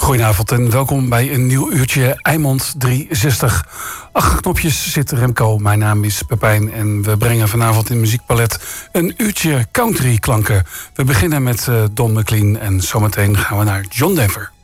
Goedenavond en welkom bij een nieuw uurtje Eimond 360. Achter knopjes zit Remco, mijn naam is Pepijn en we brengen vanavond in Muziekpalet een uurtje country klanken. We beginnen met Don McLean en zometeen gaan we naar John Denver.